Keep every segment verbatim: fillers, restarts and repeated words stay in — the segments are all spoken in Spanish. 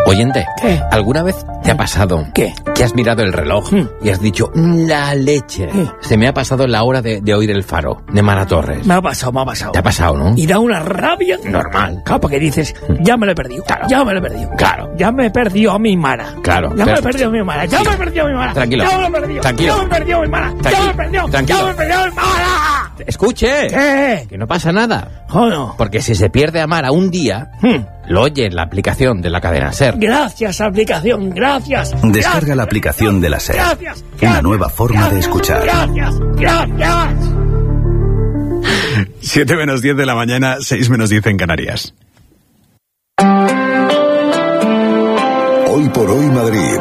Oyente, ¿qué? ¿Alguna vez te ha pasado ¿Qué? que has mirado el reloj ¿Mm? y has dicho, la leche? ¿Qué? Se me ha pasado la hora de, de oír el faro, de Mara Torres. Me ha pasado, me ha pasado. ¿Te ha pasado, no? Y da una rabia. Normal. Claro, porque dices, ya me lo he perdido. Claro. Ya me lo he perdido. Claro. Ya me he perdido a mi Mara. Claro. Ya pero... me he perdido a mi Mara. Ya Sí. me he perdido a mi Mara. Tranquilo. Ya me he perdido. Tranquilo. Ya me he perdido a mi Mara. Tranquilo. Ya me he perdido. Tranquilo. Ya me he perdido a mi Mara. Escuche. ¿Qué? Que no pasa nada. Joder. Porque si se pierde a Mara un día, Hmm. lo oye en la aplicación de la cadena SER. Gracias, aplicación. Gracias. Descarga Gracias. la aplicación de la SER. Gracias. Una Gracias. nueva forma Gracias. de escuchar. Gracias. Gracias. siete menos diez de la mañana, seis menos diez en Canarias. Hoy por hoy Madrid.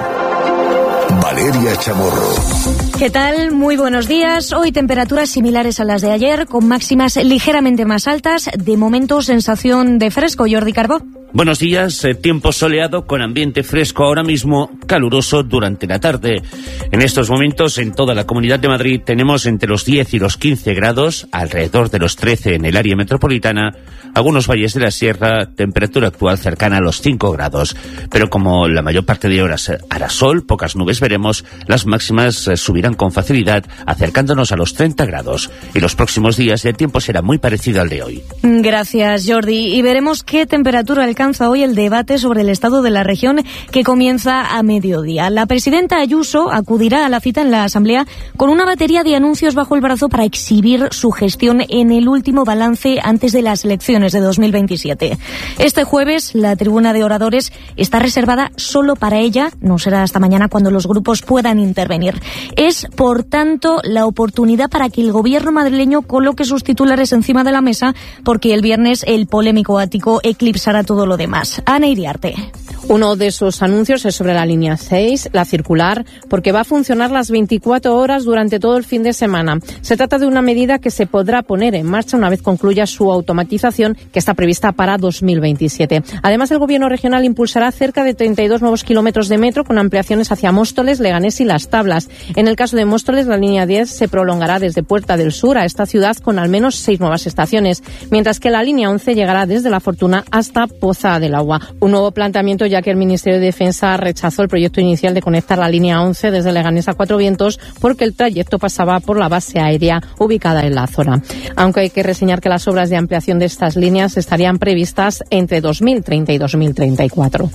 Valeria Chamorro. ¿Qué tal? Muy buenos días. Hoy temperaturas similares a las de ayer, con máximas ligeramente más altas. De momento, sensación de fresco. Jordi Carbó. Buenos días, eh, tiempo soleado con ambiente fresco ahora mismo, caluroso durante la tarde. En estos momentos en toda la Comunidad de Madrid tenemos entre los diez y los quince grados, alrededor de los trece en el área metropolitana, algunos valles de la sierra, temperatura actual cercana a los cinco grados. Pero como la mayor parte de horas hará sol, pocas nubes veremos, las máximas eh, subirán con facilidad, acercándonos a los treinta grados. Y los próximos días el tiempo será muy parecido al de hoy. Gracias, Jordi. Y veremos qué temperatura alcanza hoy el debate sobre el estado de la región, que comienza a mediodía. La presidenta Ayuso acudirá a la cita en la Asamblea con una batería de anuncios bajo el brazo para exhibir su gestión en el último balance antes de las elecciones de dos mil veintisiete. Este jueves la tribuna de oradores está reservada solo para ella, no será hasta mañana cuando los grupos puedan intervenir. Es, por tanto, la oportunidad para que el gobierno madrileño coloque sus titulares encima de la mesa, porque el viernes el polémico ático eclipsará todo lo demás. Ana Iriarte. Uno de esos anuncios es sobre la línea seis, la circular, porque va a funcionar las veinticuatro horas durante todo el fin de semana. Se trata de una medida que se podrá poner en marcha una vez concluya su automatización, que está prevista para dos mil veintisiete. Además, el Gobierno regional impulsará cerca de treinta y dos nuevos kilómetros de metro con ampliaciones hacia Móstoles, Leganés y Las Tablas. En el caso de Móstoles, la línea diez se prolongará desde Puerta del Sur a esta ciudad con al menos seis nuevas estaciones, mientras que la línea once llegará desde La Fortuna hasta Poza del Agua. Un nuevo planteamiento, ya que el Ministerio de Defensa rechazó el proyecto inicial de conectar la línea once desde Leganés a Cuatro Vientos porque el trayecto pasaba por la base aérea ubicada en la zona. Aunque hay que reseñar que las obras de ampliación de estas líneas estarían previstas entre dos mil treinta y dos mil treinta y cuatro.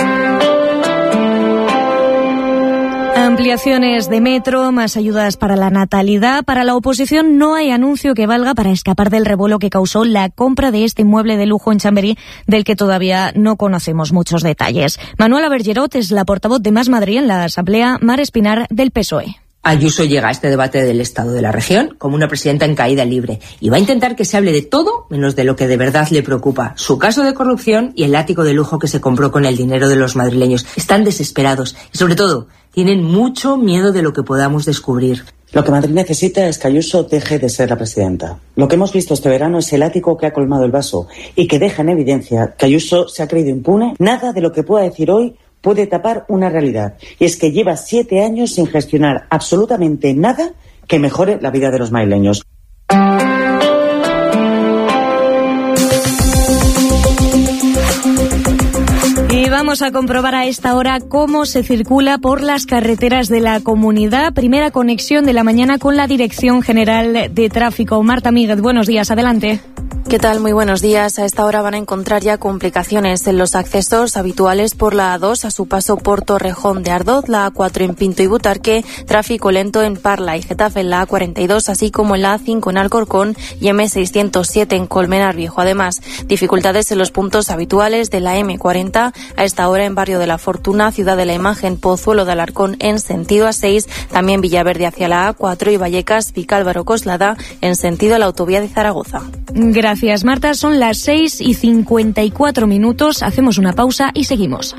Ampliaciones de metro, más ayudas para la natalidad. Para la oposición no hay anuncio que valga para escapar del revuelo que causó la compra de este inmueble de lujo en Chamberí, del que todavía no conocemos muchos detalles. Manuela Bergerot es la portavoz de Más Madrid en la Asamblea, Mar Espinar del P S O E. Ayuso llega a este debate del estado de la región como una presidenta en caída libre y va a intentar que se hable de todo menos de lo que de verdad le preocupa: su caso de corrupción y el ático de lujo que se compró con el dinero de los madrileños. Están desesperados y, sobre todo, tienen mucho miedo de lo que podamos descubrir. Lo que Madrid necesita es que Ayuso deje de ser la presidenta. Lo que hemos visto este verano es el ático que ha colmado el vaso y que deja en evidencia que Ayuso se ha creído impune. Nada de lo que pueda decir hoy puede tapar una realidad, y es que lleva siete años sin gestionar absolutamente nada que mejore la vida de los madrileños. Y vamos a comprobar a esta hora cómo se circula por las carreteras de la comunidad. Primera conexión de la mañana con la Dirección General de Tráfico. Marta Míguez, buenos días, adelante. ¿Qué tal? Muy buenos días. A esta hora van a encontrar ya complicaciones en los accesos habituales por la A dos a su paso por Torrejón de Ardoz, la A cuatro en Pinto y Butarque, tráfico lento en Parla y Getafe en la A cuarenta y dos, así como en la A cinco en Alcorcón y M seiscientos siete en Colmenar Viejo. Además, dificultades en los puntos habituales de la M cuarenta, a esta hora en Barrio de la Fortuna, Ciudad de la Imagen, Pozuelo de Alarcón en sentido A seis, también Villaverde hacia la A cuatro y Vallecas, Vicálvaro Coslada en sentido a la autovía de Zaragoza. Gracias, Marta. Son las seis y cincuenta y cuatro minutos. Hacemos una pausa y seguimos.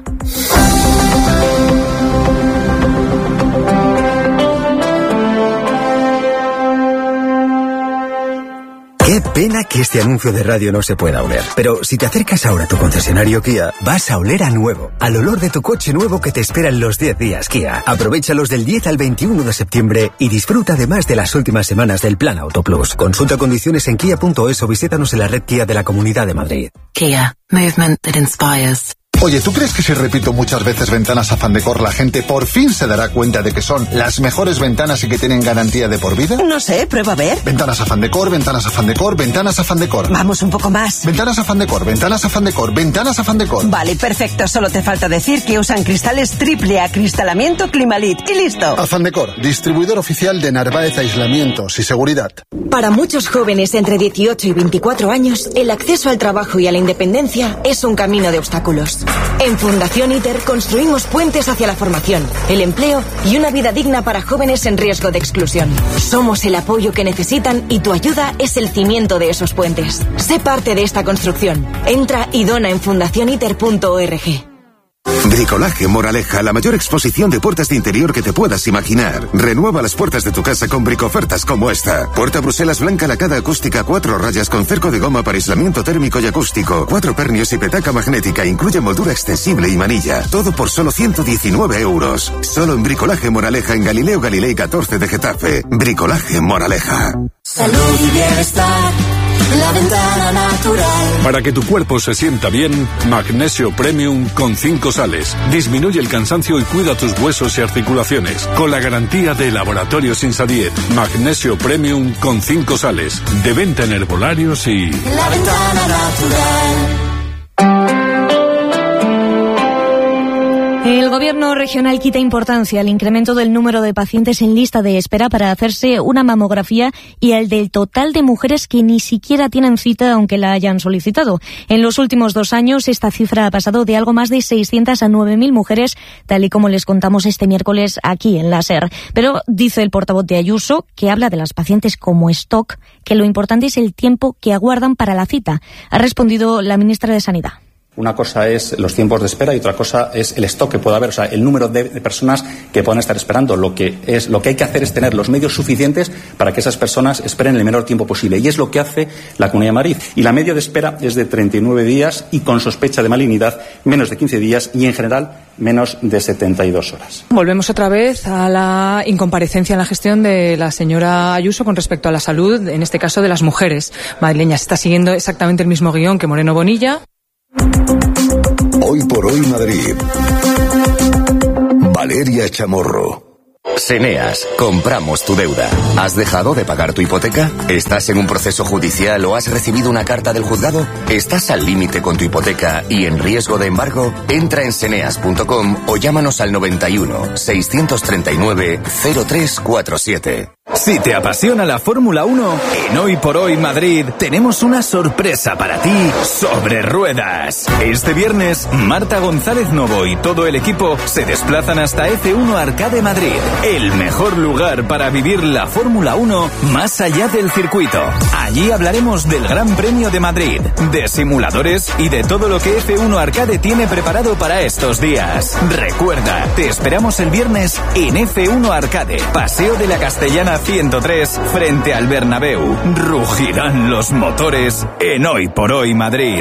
Qué pena que este anuncio de radio no se pueda oler. Pero si te acercas ahora a tu concesionario Kia, vas a oler a nuevo, al olor de tu coche nuevo que te esperan los diez días Kia. Aprovéchalos del diez al veintiuno de septiembre y disfruta además de las últimas semanas del Plan Auto Plus. Consulta condiciones en kia punto es o visítanos en la red Kia de la Comunidad de Madrid. Kia, movement that inspires. Oye, ¿tú crees que si repito muchas veces ventanas Afán Decor, la gente por fin se dará cuenta de que son las mejores ventanas y que tienen garantía de por vida? No sé, prueba a ver. Ventanas Afán Decor, ventanas Afán Decor, ventanas Afán Decor. Vamos un poco más. Ventanas Afán Decor, ventanas Afán Decor, ventanas Afán Decor. Vale, perfecto. Solo te falta decir que usan cristales triple acristalamiento Climalit y listo. Afán Decor, distribuidor oficial de Narváez Aislamientos y Seguridad. Para muchos jóvenes entre dieciocho y veinticuatro años, el acceso al trabajo y a la independencia es un camino de obstáculos. En Fundación ITER construimos puentes hacia la formación, el empleo y una vida digna para jóvenes en riesgo de exclusión. Somos el apoyo que necesitan y tu ayuda es el cimiento de esos puentes. Sé parte de esta construcción. Entra y dona en fundación iter punto org. Bricolaje Moraleja, la mayor exposición de puertas de interior que te puedas imaginar. Renueva las puertas de tu casa con bricofertas como esta. Puerta Bruselas blanca lacada acústica, cuatro rayas con cerco de goma para aislamiento térmico y acústico, cuatro pernios y petaca magnética, incluye moldura extensible y manilla. Todo por solo ciento diecinueve euros. Solo en Bricolaje Moraleja en Galileo Galilei catorce de Getafe. Bricolaje Moraleja. Salud y bienestar. La Ventana Natural. Para que tu cuerpo se sienta bien, Magnesio Premium con cinco sales. Disminuye el cansancio y cuida tus huesos y articulaciones. Con la garantía de Laboratorios Insadiet. Magnesio Premium con cinco sales. De venta en herbolarios y... La Ventana Natural. El Gobierno regional quita importancia al incremento del número de pacientes en lista de espera para hacerse una mamografía y al del total de mujeres que ni siquiera tienen cita aunque la hayan solicitado. En los últimos dos años esta cifra ha pasado de algo más de seiscientas a nueve mil mujeres, tal y como les contamos este miércoles aquí en la SER. Pero dice el portavoz de Ayuso, que habla de las pacientes como stock, que lo importante es el tiempo que aguardan para la cita. Ha respondido la ministra de Sanidad. Una cosa es los tiempos de espera y otra cosa es el stock que pueda haber, o sea, el número de, de personas que puedan estar esperando. Lo que es, lo que hay que hacer es tener los medios suficientes para que esas personas esperen el menor tiempo posible. Y es lo que hace la Comunidad de Madrid. Y la media de espera es de treinta y nueve días y con sospecha de malignidad menos de quince días y en general menos de setenta y dos horas. Volvemos otra vez a la incomparecencia en la gestión de la señora Ayuso con respecto a la salud, en este caso de las mujeres madrileñas. Está siguiendo exactamente el mismo guión que Moreno Bonilla. Hoy por hoy Madrid. Valeria Chamorro. Seneas, compramos tu deuda. ¿Has dejado de pagar tu hipoteca? ¿Estás en un proceso judicial o has recibido una carta del juzgado? ¿Estás al límite con tu hipoteca y en riesgo de embargo? Entra en seneas punto com o llámanos al noventa y uno, seiscientos treinta y nueve, cero tres cuarenta y siete. Si te apasiona la Fórmula uno, en Hoy por Hoy Madrid tenemos una sorpresa para ti sobre ruedas. Este viernes, Marta González Novo y todo el equipo se desplazan hasta F uno Arcade Madrid, el mejor lugar para vivir la Fórmula uno más allá del circuito. Allí hablaremos del Gran Premio de Madrid, de simuladores y de todo lo que F uno Arcade tiene preparado para estos días. Recuerda, te esperamos el viernes en F uno Arcade, Paseo de la Castellana ciento tres, frente al Bernabéu. Rugirán los motores en Hoy por Hoy Madrid.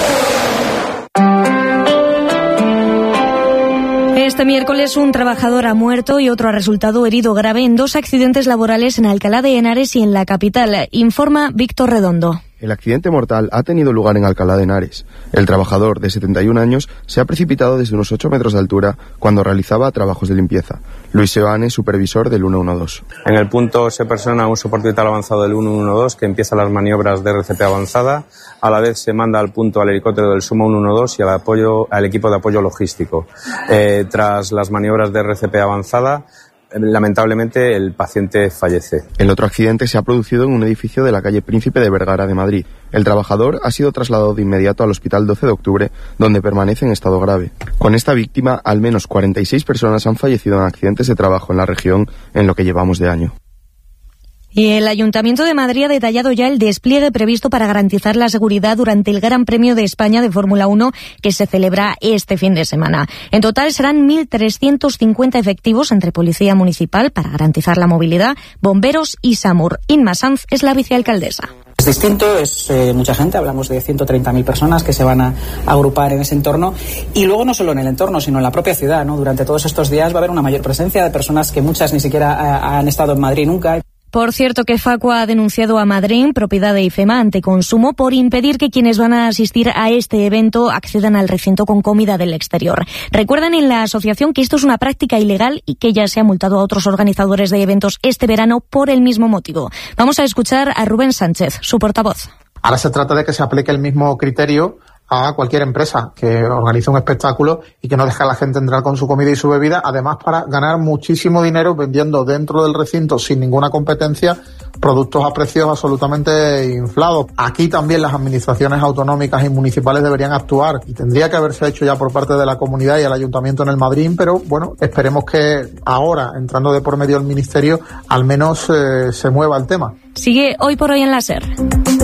Este miércoles un trabajador ha muerto y otro ha resultado herido grave en dos accidentes laborales en Alcalá de Henares y en la capital, informa Víctor Redondo. El accidente mortal ha tenido lugar en Alcalá de Henares. El trabajador, de setenta y un años, se ha precipitado desde unos ocho metros de altura cuando realizaba trabajos de limpieza. Luis Seoane, supervisor del ciento doce. En el punto se persona un soporte vital avanzado del ciento doce que empieza las maniobras de R C P avanzada. A la vez se manda al punto al helicóptero del Suma ciento doce y al, apoyo, al equipo de apoyo logístico. Eh, tras las maniobras de R C P avanzada, lamentablemente el paciente fallece. El otro accidente se ha producido en un edificio de la calle Príncipe de Vergara de Madrid. El trabajador ha sido trasladado de inmediato al hospital doce de octubre, donde permanece en estado grave. Con esta víctima, al menos cuarenta y seis personas han fallecido en accidentes de trabajo en la región en lo que llevamos de año. Y el Ayuntamiento de Madrid ha detallado ya el despliegue previsto para garantizar la seguridad durante el Gran Premio de España de Fórmula uno que se celebra este fin de semana. En total serán mil trescientos cincuenta efectivos entre Policía Municipal para garantizar la movilidad, bomberos y SAMUR. Inma Sanz es la vicealcaldesa. Es distinto, es eh, mucha gente, hablamos de ciento treinta mil personas que se van a agrupar en ese entorno y luego no solo en el entorno, sino en la propia ciudad, ¿no? Durante todos estos días va a haber una mayor presencia de personas que muchas ni siquiera eh, han estado en Madrid nunca. Por cierto, que Facua ha denunciado a Madryn, propiedad de IFEMA, ante Consumo, por impedir que quienes van a asistir a este evento accedan al recinto con comida del exterior. Recuerdan en la asociación que esto es una práctica ilegal y que ya se ha multado a otros organizadores de eventos este verano por el mismo motivo. Vamos a escuchar a Rubén Sánchez, su portavoz. Ahora se trata de que se aplique el mismo criterio a cualquier empresa que organice un espectáculo y que no deje a la gente entrar con su comida y su bebida, además para ganar muchísimo dinero vendiendo dentro del recinto sin ninguna competencia productos a precios absolutamente inflados. Aquí también las administraciones autonómicas y municipales deberían actuar y tendría que haberse hecho ya por parte de la comunidad y el ayuntamiento en el Madryn, pero bueno, esperemos que ahora, entrando de por medio el ministerio, al menos eh, se mueva el tema. Sigue Hoy por Hoy en la SER.